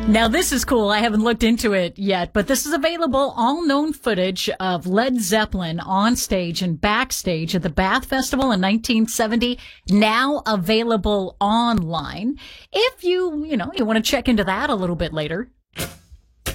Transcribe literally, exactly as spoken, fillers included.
Now, this is cool. I haven't looked into it yet, but this is available, all known footage of Led Zeppelin on stage and backstage at the Bath Festival in nineteen seventy, now available online. If you, you know, you want to check into that a little bit later.